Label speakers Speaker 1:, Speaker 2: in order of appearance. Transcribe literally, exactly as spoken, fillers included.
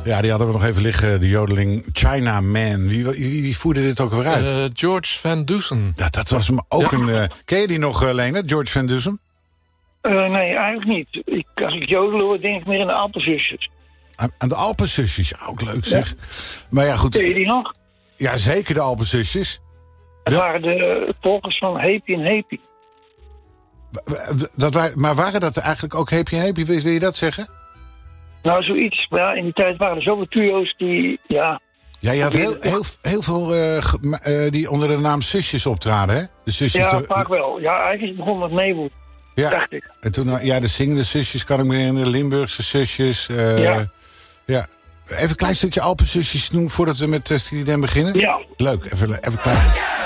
Speaker 1: Ja, die hadden we nog even liggen, de jodeling China Man. Wie, wie, wie voerde dit ook weer uit?
Speaker 2: Uh, George Van Dusen.
Speaker 1: Dat, dat was hem ook
Speaker 2: ja.
Speaker 1: een... Uh, ken je die nog, uh, Lene, George Van Dusen?
Speaker 3: Uh, nee, eigenlijk niet. Ik, als ik jodel hoor, denk ik meer aan de Alpenzusjes.
Speaker 1: Aan, aan de Alpenzusjes, ook leuk zeg. Ja. Maar ja, goed.
Speaker 3: Ken je die nog?
Speaker 1: Ja, zeker de Alpenzusjes.
Speaker 3: Dat waren de volgers van Heepie en Heepie.
Speaker 1: Dat waren, maar waren dat eigenlijk ook Heepie en Heepie? Wil je dat zeggen?
Speaker 3: Nou, zoiets. Maar ja, in die tijd waren er zoveel duo's die, ja...
Speaker 1: Ja, je had heel, heel, heel veel uh, uh, die onder de naam zusjes optraden, hè? De zusjes
Speaker 3: ja,
Speaker 1: de,
Speaker 3: vaak wel. Ja, eigenlijk begon met Maywood,
Speaker 1: ja.
Speaker 3: dacht ik.
Speaker 1: En toen, ja, de zingende zusjes kan ik me herinneren, de Limburgse zusjes. Uh, ja. ja. Even een klein stukje Alpenzusjes doen voordat we met uh, Steely Dan beginnen.
Speaker 3: Ja.
Speaker 1: Leuk, even, even klein.